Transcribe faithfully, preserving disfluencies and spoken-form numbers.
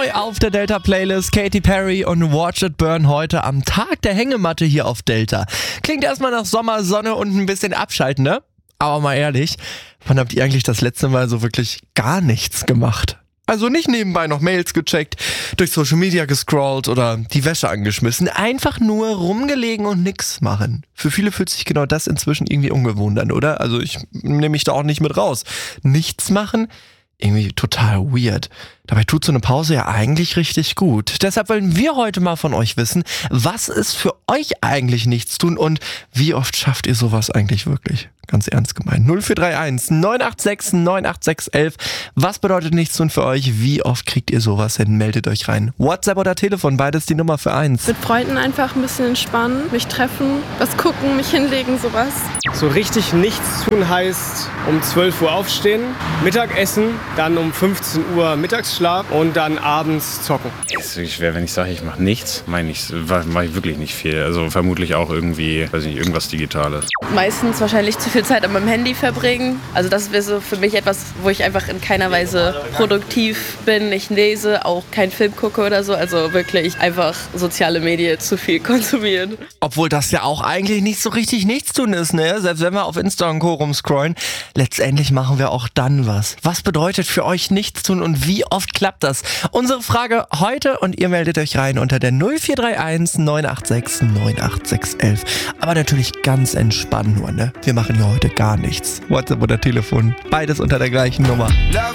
Neu auf der Delta-Playlist Katy Perry und Watch It Burn heute am Tag der Hängematte hier auf Delta. Klingt erstmal nach Sommer, Sonne und ein bisschen abschalten, ne? Aber mal ehrlich, wann habt ihr eigentlich das letzte Mal so wirklich gar nichts gemacht? Also nicht nebenbei noch Mails gecheckt, durch Social Media gescrollt oder die Wäsche angeschmissen. Einfach nur rumgelegen und nix machen. Für viele fühlt sich genau das inzwischen irgendwie ungewohnt an, oder? Also ich nehme mich da auch nicht mit raus. Nichts machen? Irgendwie total weird. Dabei tut so eine Pause ja eigentlich richtig gut. Deshalb wollen wir heute mal von euch wissen, was ist für euch eigentlich nichts tun und wie oft schafft ihr sowas eigentlich wirklich? Ganz ernst gemeint. null vier drei eins neun acht sechs neun acht sechs eins eins. Was bedeutet nichts tun für euch? Wie oft kriegt ihr sowas hin? Meldet euch rein. WhatsApp oder Telefon, beides die Nummer für eins. Mit Freunden einfach ein bisschen entspannen, mich treffen, was gucken, mich hinlegen, sowas. So richtig nichts tun heißt um zwölf Uhr aufstehen, Mittagessen, dann um fünfzehn Uhr Mittagsschlaf und dann abends zocken. Es ist wirklich schwer, wenn ich sage, ich mache nichts, meine ich, mache ich wirklich nicht viel. Also vermutlich auch irgendwie, weiß nicht, irgendwas Digitales. Meistens wahrscheinlich zu viel Zeit an meinem Handy verbringen. Also das wäre so für mich etwas, wo ich einfach in keiner Weise produktiv bin. Ich lese, auch keinen Film gucke oder so. Also wirklich einfach soziale Medien zu viel konsumieren. Obwohl das ja auch eigentlich nicht so richtig nichts tun ist, ne? Selbst wenn wir auf Insta und Co. rumscrollen, letztendlich machen wir auch dann was. Was bedeutet für euch nichts tun und wie oft klappt das? Unsere Frage heute und ihr meldet euch rein unter der null vier drei eins neun acht sechs neun acht sechs eins eins. Aber natürlich ganz entspannt nur, ne? Wir machen hier heute gar nichts. WhatsApp oder Telefon, beides unter der gleichen Nummer.